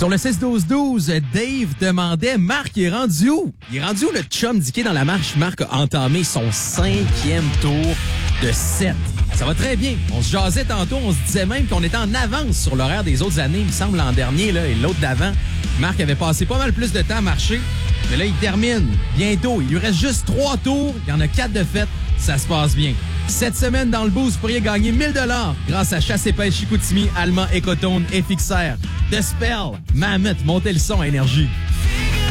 Sur le 6-12-12, Dave demandait, Marc, il est rendu où? Il est rendu où le chum d'Ikea dans la marche? Marc a entamé son 5e tour de 7. Ça va très bien. On se jasait tantôt, on se disait même qu'on était en avance sur l'horaire des autres années, il me semble, l'an dernier là, et l'autre d'avant. Marc avait passé pas mal plus de temps à marcher, mais là, il termine bientôt. Il lui reste juste 3 tours, il y en a 4 de fait. Ça se passe bien. Cette semaine, dans le boost, vous pourriez gagner 1000 $ grâce à Chasse et Pêche Chicoutimi, Allemand, Ecotone et Fixer. The Spell, Mammoth, montez le son à Énergie.